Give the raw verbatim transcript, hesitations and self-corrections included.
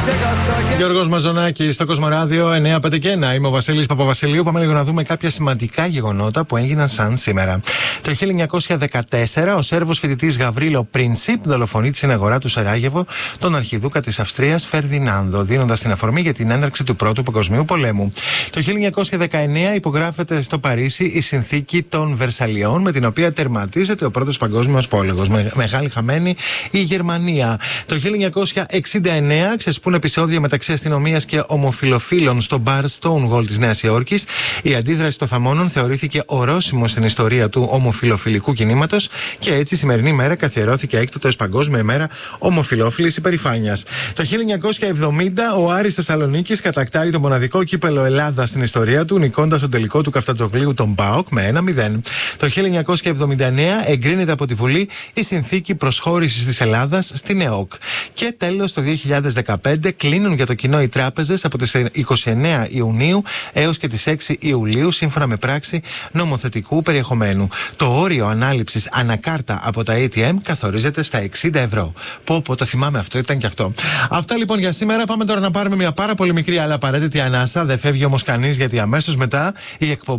Γιώργος Μαζονάκης στο Κοσμοράδιο εννιά πέντε και ένα. Είμαι ο Βασίλης Παπαβασιλείου. Πάμε λίγο να δούμε κάποια σημαντικά γεγονότα που έγιναν σαν σήμερα. Το χίλια εννιακόσια δεκατέσσερα ο Σέρβος φοιτητής Γαβρίλο Πρίνσιπ δολοφονεί στην αγορά του Σαράγεβο τον αρχιδούκα της Αυστρίας Φερδινάνδο, δίνοντας την αφορμή για την έναρξη του Πρώτου Παγκοσμίου Πολέμου. Το χίλια εννιακόσια δεκαεννέα υπογράφεται στο Παρίσι η συνθήκη των Βερσαλιών, με την οποία τερματίζεται ο Πρώτος Παγκόσμιος Πόλεμος. Με, μεγάλη χαμένη η Γερμανία. Το χίλια εννιακόσια εξήντα εννέα ξεσπούν επεισόδια μεταξύ αστυνομίας και ομοφιλοφίλων στο μπαρ Stonewall της Νέας Υόρκης. Η αντίδραση των θαμώνων θεωρήθηκε ορόσημο στην ιστορία του ομοφιλοφιλικού κινήματος και έτσι η σημερινή μέρα καθιερώθηκε έκτοτε ως Παγκόσμια ημέρα ομοφιλόφιλης υπερηφάνειας. Το χίλια εννιακόσια εβδομήντα ο Άρης Θεσσαλονίκης κατακτάει το μοναδικό κύπελο Ελλάδα στην ιστορία του, νικώντας τον τελικό του Καφτατζογλίου τον ΠΑΟΚ με ένα μηδέν. Το χίλια εννιακόσια εβδομήντα εννέα εγκρίνεται από τη Βουλή η συνθήκη προσχώρησης της Ελλάδας στην ΕΟΚ. Και τέλος, το δύο χιλιάδες δεκαπέντε κλείνουν για το κοινό οι τράπεζες από τις είκοσι εννέα Ιουνίου έως και τις έξι Ιουλίου, σύμφωνα με πράξη νομοθετικού περιεχομένου. Το όριο ανάληψης ανακάρτα από τα έι τι εμ καθορίζεται στα εξήντα ευρώ. Πω πω, το θυμάμαι αυτό, ήταν και αυτό. Αυτά λοιπόν για σήμερα. Πάμε τώρα να πάρουμε μια πάρα πολύ μικρή αλλά απαραίτητη ανάσα. Δεν φεύγει όμως κανείς, γιατί αμέσως μετά η εκπομπή